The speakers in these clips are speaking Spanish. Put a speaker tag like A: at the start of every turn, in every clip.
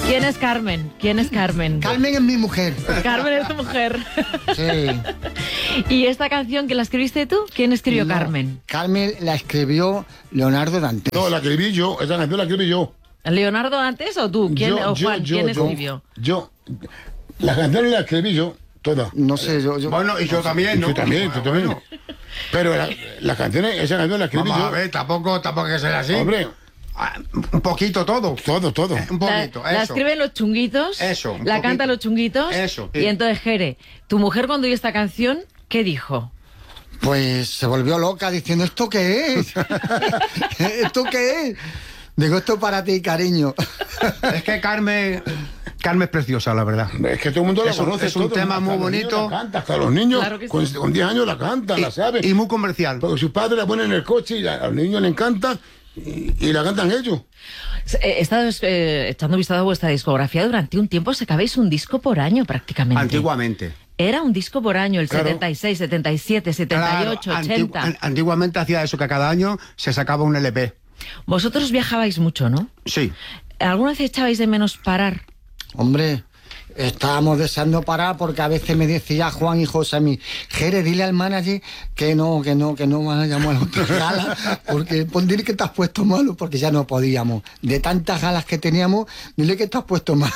A: ¿Quién es Carmen? ¿Quién es Carmen?
B: Carmen es mi mujer.
A: Carmen es tu mujer.
B: Sí.
A: ¿Y esta canción que la escribiste tú? ¿Quién escribió
B: No,
A: Carmen?
B: Carmen la escribió Leonardo Dantes.
C: No, la escribí yo. Esa canción la escribí yo.
A: ¿Leonardo Dantes o tú? ¿Quién, o Juan? ¿Quién escribió?
C: Yo. La canción la escribí yo, toda.
B: No sé, yo...
D: Bueno, y yo también, ¿no?
C: Tú también, tú también. Pero las canciones, esa canción la escribí
D: Vamos
C: yo.
D: a ver, tampoco hay que ser así.
C: Hombre,
D: Un poquito todo.
C: todo.
D: Un poquito,
A: La
D: eso.
A: escriben los chunguitos,
D: Eso, un
A: la
D: poquito.
A: cantan los chunguitos.
D: Eso, sí.
A: Y entonces, Jere, tu mujer cuando oyó esta canción, ¿qué dijo?
B: Pues se volvió loca diciendo, ¿esto qué es? ¿Esto qué es? Digo, esto para ti, cariño.
D: Es que Carmen es preciosa, la verdad.
C: es que todo el mundo la
D: Es un-
C: conoce.
D: es un
C: todo,
D: tema
C: hasta
D: muy
C: los niños
D: bonito.
C: La canta, hasta los niños
A: Claro que
C: con,
A: sí.
C: con 10 años la cantan, la saben.
D: Y muy comercial.
C: Porque sus padres la ponen en el coche y a los niños le encanta y la cantan ellos.
A: He estado echando vistazo a vuestra discografía. Durante un tiempo sacabais un disco por año prácticamente.
D: Antiguamente.
A: Era un disco por año, el
C: Claro.
A: 76, 77, 78,
D: Claro,
A: 80.
D: Antiguamente hacía eso, que cada año se sacaba un LP.
A: Vosotros viajabais mucho, ¿no?
D: Sí.
A: ¿Alguna vez echabais de menos parar?
B: Hombre, estábamos deseando parar porque a veces me decía Juan y José a mí, Jere, dile al manager que no van a llamar a la otra gala, porque dile que te has puesto malo, porque ya no podíamos. De tantas galas que teníamos, dile que te has puesto malo.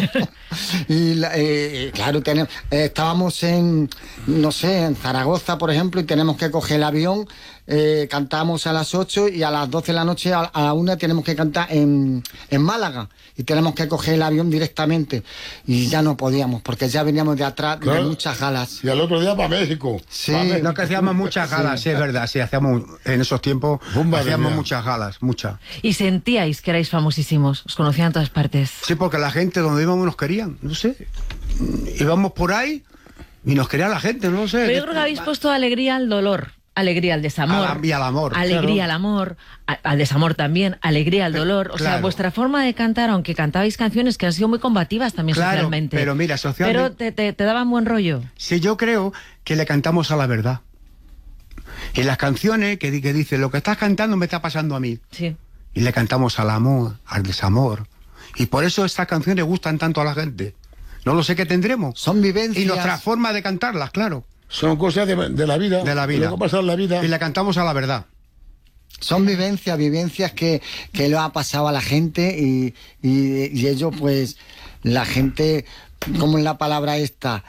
B: Y claro, estábamos en Zaragoza, por ejemplo, y tenemos que coger el avión, cantamos a las 8 y a las 12 de la noche, a la 1 tenemos que cantar en Málaga. Y tenemos que coger el avión directamente. Y ya no podíamos, porque ya veníamos de atrás de
C: Claro.
B: muchas galas.
C: Y al otro día para México.
B: Sí.
C: Pa' México.
D: No, que hacíamos muchas galas, sí, es verdad, sí, hacíamos, en esos tiempos,
C: Madre
D: hacíamos
C: mía.
D: muchas galas, muchas.
A: Y sentíais que erais famosísimos, os conocían en todas partes.
D: Sí, porque la gente donde íbamos nos querían, no sé. Íbamos por ahí y nos quería la gente, no sé.
A: Pero yo creo que habéis puesto alegría al dolor, alegría al desamor.
D: Y al amor.
A: Alegría al amor, al desamor también, alegría al dolor. O sea,
D: Claro.
A: vuestra forma de cantar, aunque cantabais canciones que han sido muy combativas también
D: Claro,
A: socialmente.
D: pero mira, socialmente-
A: Pero te daban buen rollo.
D: Sí, yo creo que le cantamos a la verdad. Y las canciones que dice, lo que estás cantando me está pasando a mí.
A: Sí.
D: Y le cantamos al amor, al desamor. Y por eso estas canciones gustan tanto a la gente. No lo sé qué tendremos.
B: Son vivencias.
D: Y nuestra forma de cantarlas, claro.
C: Son cosas de la vida.
D: De la vida.
C: Lo que ha pasado en la vida.
D: Y le cantamos a la verdad.
B: Son vivencias que lo ha pasado a la gente y ellos, pues, la gente, como es la palabra esta,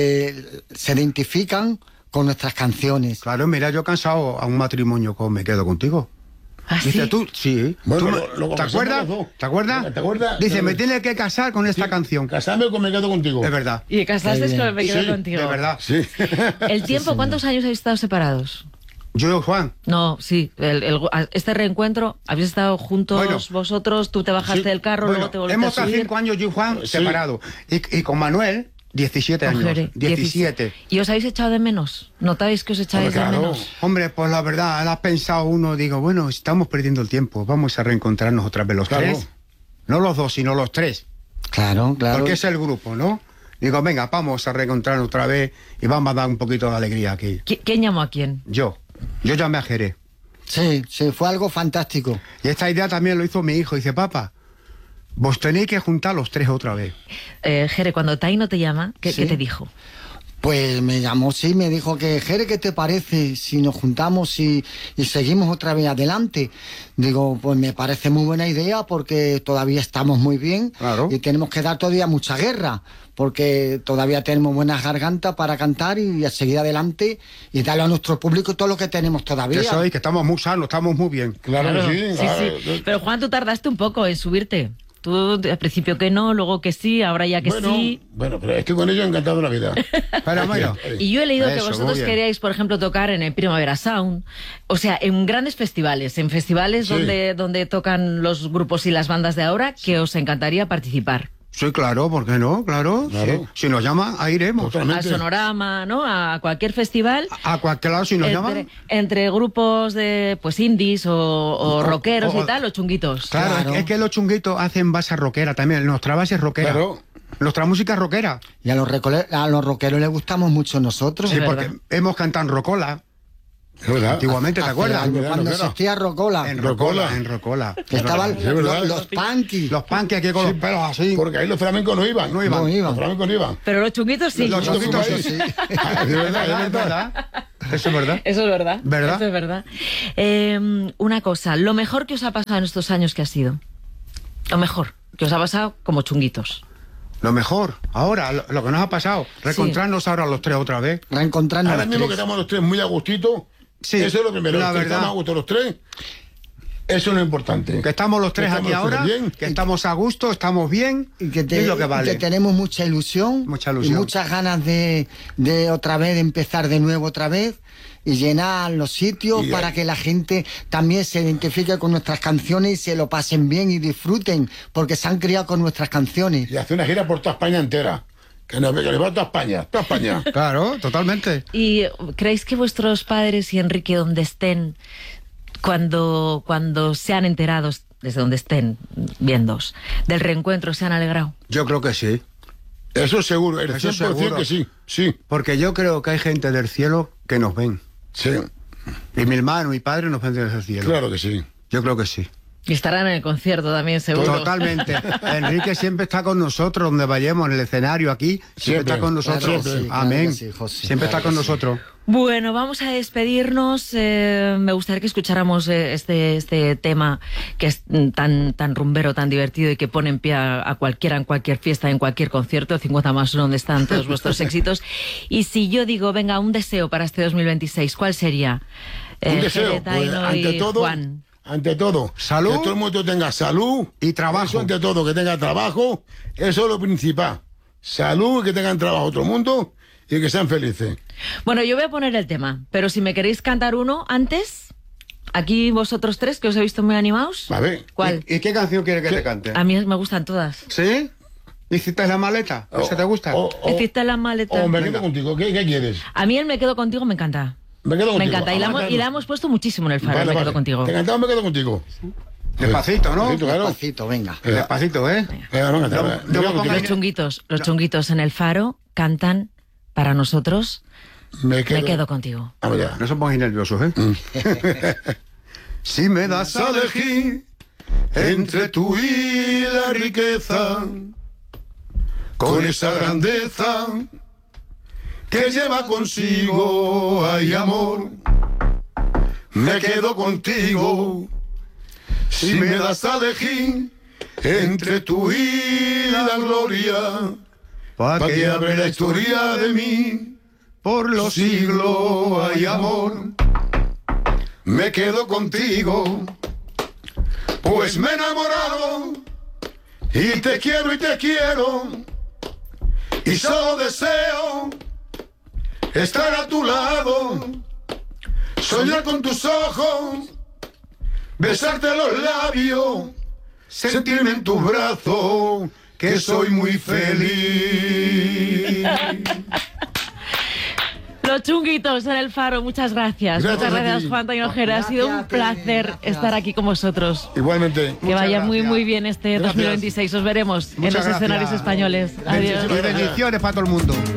B: se identifican con nuestras canciones.
D: Claro, mira, yo he cansado a un matrimonio con Me quedo contigo.
A: ¿Ah, sí?
D: Dice tú, sí.
C: Bueno,
D: Tú
C: lo
D: ¿Te
C: conversamos
D: acuerdas?
C: los dos.
D: ¿Te acuerdas?
C: ¿Te acuerdas?
D: Dice,
C: Pero-
D: me tiene que casar con esta canción.
C: Casarme con Me quedo contigo.
D: Es verdad.
A: Y casaste
B: Qué
A: con
B: bien.
A: Me quedo
C: Sí,
A: contigo.
D: De verdad.
C: Sí.
A: ¿El tiempo? ¿Cuántos años habéis estado separados?
D: Yo y Juan.
A: No, sí. Este reencuentro, ¿habéis estado juntos
D: Bueno.
A: vosotros? Tú te bajaste
C: Sí.
A: del carro,
D: Bueno,
A: luego te volviste
D: hemos
A: a
D: estado
A: subir.
D: 5 años yo y Juan
C: Sí.
D: separados. Y con Manuel, 17 años.
A: Mujeres,
D: 17.
A: ¿Y os habéis echado de menos? ¿Notáis que os echáis
C: Hombre,
A: de
C: claro.
A: menos?
D: Hombre, pues la verdad, has pensado uno, digo, bueno, estamos perdiendo el tiempo, vamos a reencontrarnos otra vez los
C: Claro.
D: tres. No los dos, sino los tres.
B: Claro, claro.
D: Porque es el grupo, ¿no? Digo, venga, vamos a reencontrarnos otra vez y vamos a dar un poquito de alegría aquí.
A: ¿Quién llamó a quién?
D: Yo llamé a Jerez.
B: Sí, fue algo fantástico.
D: Y esta idea también lo hizo mi hijo. Dice, papá, vos tenéis que juntar los tres otra vez.
A: Jere, cuando Taino te llama, ¿qué
B: Sí.
A: te dijo?
B: Pues me llamó, sí, me dijo que, Jere, ¿qué te parece si nos juntamos y seguimos otra vez adelante? Digo, pues me parece muy buena idea porque todavía estamos muy bien.
D: Claro.
B: Y tenemos que dar todavía mucha guerra porque todavía tenemos buenas gargantas para cantar y a seguir adelante y darle a nuestro público todo lo que tenemos todavía.
D: Que sois, que estamos muy sanos, estamos muy bien.
C: Claro que sí.
A: sí,
C: claro.
A: sí. Pero Juan, tú tardaste un poco en subirte. Tú al principio que no, luego que sí, ahora ya que sí.
C: Bueno, pero estoy con ellos encantado de la vida.
D: Pero bueno,
A: Y yo he leído que
D: Eso,
A: vosotros
D: muy bien.
A: queríais, por ejemplo, tocar en el Primavera Sound, o sea, en grandes festivales, en festivales
C: Sí.
A: donde tocan los grupos y las bandas de ahora, que os encantaría participar.
D: sí, claro, ¿por qué no? Claro.
C: Claro.
D: Si nos llama, ahí iremos.
C: Totalmente.
A: Al Sonorama, ¿no? A cualquier festival.
D: A cualquier lado, si nos llaman.
A: Entre grupos de pues indies o rockeros
D: o-
A: y tal, o chunguitos.
D: Claro,
B: Claro.
D: Es que los chunguitos hacen base rockera también. Nuestra base es rockera.
C: Claro.
D: Nuestra música es rockera.
B: Y a los rockeros les gustamos mucho nosotros.
D: Sí,
A: Es
D: porque
A: verdad.
D: hemos cantado en rocola.
C: Es verdad.
D: Antiguamente, ¿te
B: Hace
D: acuerdas?
B: años,
C: verdad,
B: cuando
C: no, claro.
B: existía Rocola.
D: En
C: Rocola.
D: Rocola. En Rocola.
B: Estaban
C: Es verdad.
B: los punky.
D: Los panques aquí con
C: Sí,
D: los pelos así.
C: Porque ahí los flamencos no iban.
D: No iban.
B: No iban.
C: Los flamencos no iban.
A: Pero los chunguitos sí.
D: Los chunguitos sí.
C: sí. Es verdad,
D: Es verdad. Eso es verdad.
A: Eso es verdad.
D: ¿Verdad?
A: Eso es verdad. Una cosa, lo mejor que os ha pasado en estos años, ¿qué ha sido? Lo mejor que os ha pasado como chunguitos.
D: Lo mejor, ahora, lo que nos ha pasado, reencontrarnos ahora los tres otra vez.
B: Reencontrarnos
C: Ahora
B: los
C: mismo que
B: tres.
C: estamos los tres muy a gustito,
D: Sí,
C: eso es lo primero.
D: la
C: que
D: verdad.
C: estamos a gusto los tres, eso es lo importante.
D: Que estamos los tres
C: Que
D: aquí
C: estamos los
D: ahora,
C: tres bien.
D: que estamos a gusto, estamos bien,
B: Y que,
D: es lo que vale.
B: que tenemos mucha ilusión.
D: Mucha ilusión.
B: Y muchas ganas de otra vez, de empezar de nuevo otra vez. Y llenar los sitios
C: Y
B: para que la gente también se identifique con nuestras canciones y se lo pasen bien y disfruten, porque se han criado con nuestras canciones.
C: Y hacer una gira por toda España entera. Que nos que les va a toda España, toda España.
D: Claro, totalmente.
A: ¿Y creéis que vuestros padres y Enrique, donde estén, cuando sean enterados, desde donde estén viéndos, del reencuentro, se han alegrado?
D: Yo creo que sí.
C: Eso es seguro, el
D: Eso
C: 100%
D: es seguro.
C: que sí, sí,
D: Porque yo creo que hay gente del cielo que nos ven.
C: sí,
D: Y mi hermano, mi padre nos ven desde el cielo.
C: claro que sí.
D: Yo creo que sí.
A: Y estarán en el concierto también, seguro.
D: Totalmente. Enrique siempre está con nosotros, donde vayamos, en el escenario aquí, siempre,
C: Siempre.
D: está con nosotros.
B: Claro que sí, claro
D: Amén.
B: que sí, José.
D: Siempre
B: Claro
D: está con
B: que sí.
D: nosotros.
A: Bueno, vamos a despedirnos. Me gustaría que escucháramos este tema que es tan rumbero, tan divertido y que pone en pie a cualquiera en cualquier fiesta, en cualquier concierto, 50 más donde están todos vuestros éxitos. Y si yo digo, venga, un deseo para este 2026, ¿cuál sería?
C: Un deseo,
A: Jere,
C: pues,
A: Taino y Juan.
C: ante todo,
D: Salud.
C: que todo el mundo tenga salud
D: Y trabajo.
C: Eso ante todo, que tenga trabajo, eso es lo principal. Salud y que tengan trabajo todo el mundo y que sean felices.
A: Bueno, yo voy a poner el tema, pero si me queréis cantar uno antes, aquí vosotros tres, que os he visto muy animados.
C: A ver.
A: ¿Cuál?
D: ¿Y qué canción quiere que te cante?
A: A mí me gustan todas.
D: ¿Sí? ¿Hiciste la maleta? ¿Esa te gusta?
A: Hiciste la maleta.
C: O me
D: Venga.
C: quedo contigo, ¿qué quieres?
A: A mí el Me Quedo Contigo me encanta.
C: Me quedo
A: Me
C: contigo.
A: encanta. Y la hemos puesto muchísimo en el faro,
C: Vale,
A: Me
C: vale.
A: Quedo Contigo.
C: Te cantamos, me quedo contigo.
D: Despacito, ¿no?
C: Despacito, claro.
B: Despacito, venga.
D: Despacito, ¿eh?
C: Venga, venga,
D: No,
C: venga,
D: no
C: me quedo
D: me
C: contigo.
A: Los chunguitos en el faro cantan para nosotros
C: Me
A: Me Quedo Contigo.
C: Vamos ya.
D: No se pongáis nerviosos, ¿eh? Si me das a elegir entre tú y la riqueza, con esa grandeza que lleva consigo, ay amor, me quedo contigo. Si me das a elegir entre tú y la gloria, para que hable la historia de mí por los siglos, ay amor, me quedo contigo, pues me he enamorado y te quiero y solo deseo estar a tu lado, soñar con tus ojos, besarte los labios, sentirme en tus brazos, que soy muy feliz.
A: Los chunguitos en el faro, muchas gracias.
C: Gracias
A: Muchas
C: a
A: gracias,
C: ti.
A: Juan Taino Ojeda. Ha sido un
B: Gracias a ti,
A: placer
B: gracias.
A: estar aquí con vosotros.
C: Igualmente.
A: Que vaya muy,
D: gracias.
A: muy bien este
C: Gracias.
A: 2026. Os veremos en
D: Muchas
A: los escenarios
D: gracias.
A: españoles. Adiós.
C: Muchísimas
D: Y bendiciones para todo el mundo.